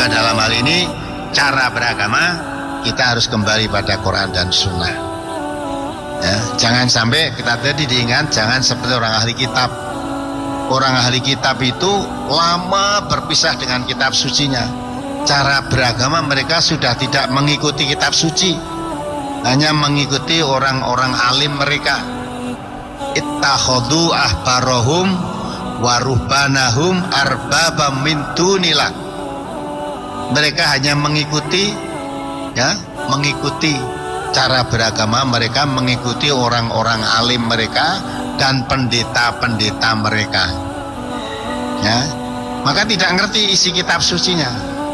Maka dalam hal ini cara beragama kita harus kembali pada Quran dan Sunnah. Ya, jangan sampai kita tadi diingat, jangan seperti orang ahli kitab. Orang ahli kitab itu lama berpisah dengan kitab sucinya. Cara beragama mereka sudah tidak mengikuti kitab suci, hanya mengikuti orang-orang alim mereka. Ittakhadhu ahbarahum wa ruhbanahum arbabam min dunillah. Mereka hanya mengikuti, ya, mengikuti cara beragama mereka, mengikuti orang-orang alim mereka dan pendeta-pendeta mereka. Ya, maka tidak ngerti isi kitab sucinya,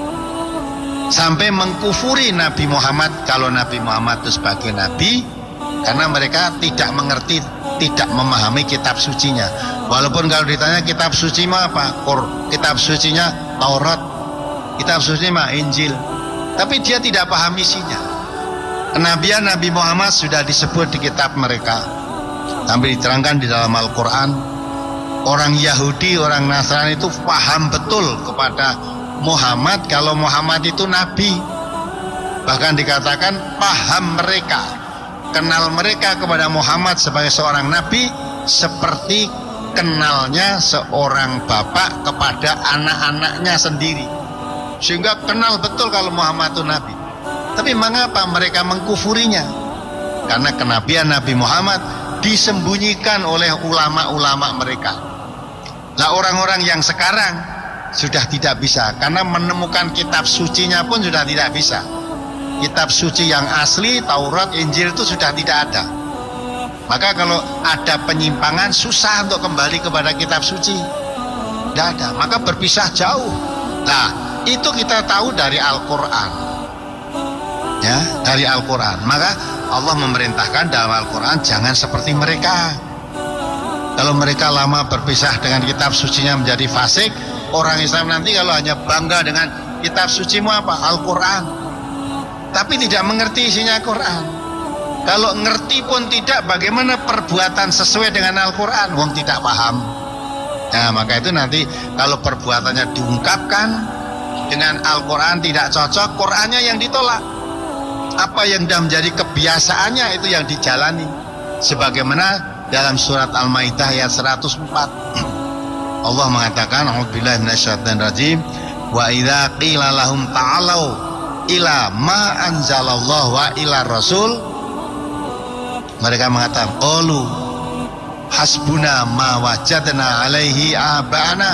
sampai mengkufuri Nabi Muhammad kalau Nabi Muhammad itu sebagai nabi, karena mereka tidak mengerti, tidak memahami kitab sucinya. Walaupun kalau ditanya kitab suci mah apa? Kitab sucinya Taurat, kitab suci mah Injil, tapi dia tidak paham isinya. Kenabian Nabi Muhammad sudah disebut di kitab mereka, sampai diterangkan di dalam Al-Quran. Orang Yahudi, orang Nasrani itu paham betul kepada Muhammad kalau Muhammad itu nabi. Bahkan dikatakan paham mereka, kenal mereka kepada Muhammad sebagai seorang nabi seperti kenalnya seorang bapak kepada anak-anaknya sendiri, sehingga kenal betul kalau Muhammad itu nabi. Tapi mengapa mereka mengkufurinya? Karena kenabian Nabi Muhammad disembunyikan oleh ulama-ulama mereka. Nah, orang-orang yang sekarang sudah tidak bisa, karena menemukan kitab sucinya pun sudah tidak bisa. Kitab suci yang asli Taurat, Injil itu sudah tidak ada. Maka kalau ada penyimpangan susah untuk kembali kepada kitab suci, tidak ada. Maka berpisah jauh. Nah, itu kita tahu dari Al-Quran, ya, dari Al-Quran. Maka Allah memerintahkan dalam Al-Quran jangan seperti mereka. Kalau mereka lama berpisah dengan kitab sucinya menjadi fasik, orang Islam nanti kalau hanya bangga dengan kitab sucimu apa? Al-Quran, tapi tidak mengerti isinya Quran. Kalau ngerti pun tidak, bagaimana perbuatan sesuai dengan Al-Quran? Wong tidak paham. Nah, maka itu nanti kalau perbuatannya diungkapkan dengan Al-Quran tidak cocok, Qurannya yang ditolak. Apa yang sudah menjadi kebiasaannya itu yang dijalani. Sebagaimana dalam surat Al-Maidah ayat 104, Allah mengatakan, a'udzubillahi minasyaitonir rajim, wa idza qila lahum ta'alu ila ma anzalallahu wa ila rasul, mereka mengatakan qalu hasbuna ma wajadna alaihi abana.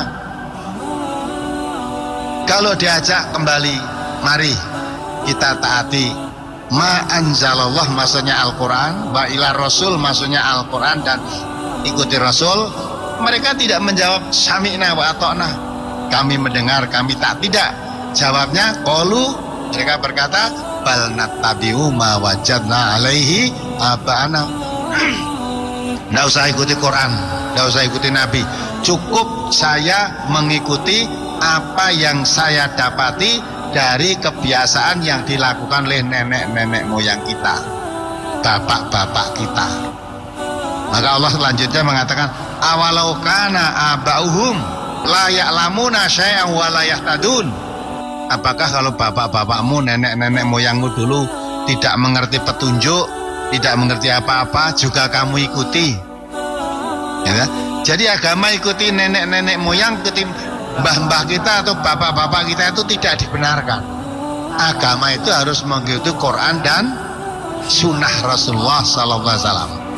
Kalau diajak kembali, mari kita taati ma anzalallah, maksudnya Al-Quran, wa ila rasul, maksudnya Al-Quran dan ikuti Rasul, mereka tidak menjawab sami'na wa ata'na, kami mendengar, kami tak. Tidak, jawabnya qalu, mereka berkata bal nattabi'u ma wajadna alaihi abana. Tidak usah ikuti Quran, tidak usah ikuti Nabi, cukup saya mengikuti apa yang saya dapati dari kebiasaan yang dilakukan oleh nenek-nenek moyang kita, bapak-bapak kita. Maka Allah selanjutnya mengatakan awalau kana abauhum la ya'lamuna syai'an wa la yahtadun. Apakah kalau bapak-bapakmu, nenek-nenek moyangmu dulu tidak mengerti petunjuk, tidak mengerti apa-apa, juga kamu ikuti, ya? Jadi agama ikuti nenek-nenek moyang, ikuti mbah-mbah kita atau bapak-bapak kita itu tidak dibenarkan. Agama itu harus mengikuti Quran dan Sunnah Rasulullah SAW.